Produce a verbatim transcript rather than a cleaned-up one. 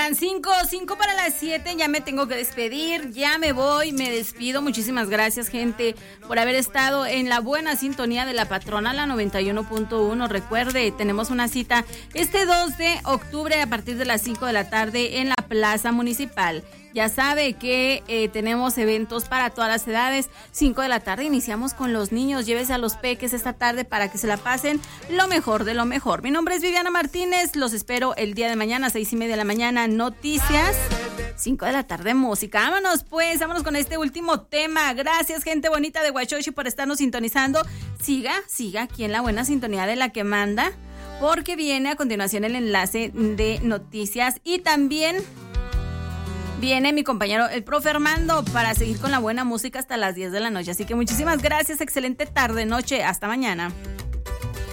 Faltan cinco, cinco para las siete, ya me tengo que despedir, ya me voy, me despido. Muchísimas gracias, gente, por haber estado en la buena sintonía de la patrona, la noventa y uno punto uno. Recuerde, tenemos una cita este dos de octubre a partir de las cinco de la tarde en la Plaza Municipal. Ya sabe que eh, tenemos eventos para todas las edades. cinco de la tarde iniciamos con los niños. Llévese a los peques esta tarde para que se la pasen lo mejor de lo mejor. Mi nombre es Viviana Martínez. Los espero el día de mañana, seis y media de la mañana, noticias. cinco de la tarde, música. Vámonos pues, vámonos con este último tema. Gracias, gente bonita de Huachochi, por estarnos sintonizando. Siga, siga aquí en la buena sintonía de la que manda, porque viene a continuación el enlace de noticias y también viene mi compañero, el profe Armando, para seguir con la buena música hasta las diez de la noche. Así que muchísimas gracias, excelente tarde, noche, hasta mañana.